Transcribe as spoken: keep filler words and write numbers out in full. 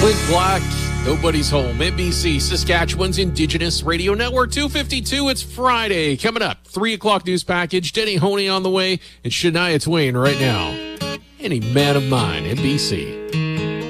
Clint Black, Nobody's Home, N B C, Saskatchewan's Indigenous Radio Network, two fifty-two. It's Friday. Coming up, three o'clock news package. Denny Honey on the way, and Shania Twain right now. Any man of mine, N B C.